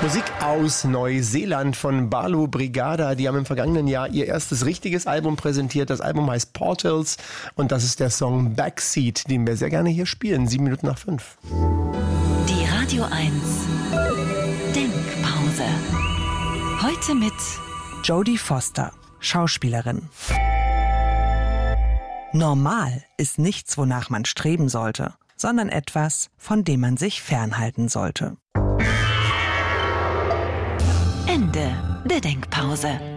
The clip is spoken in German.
Musik aus Neuseeland von Balu Brigada. Die haben im vergangenen Jahr ihr erstes richtiges Album präsentiert. Das Album heißt Portals und das ist der Song Backseat, den wir sehr gerne hier spielen. 7:07. Die Radio 1 Denkpause. Heute mit Jodie Foster, Schauspielerin. Normal ist nichts, wonach man streben sollte, sondern etwas, von dem man sich fernhalten sollte. Ende der Denkpause.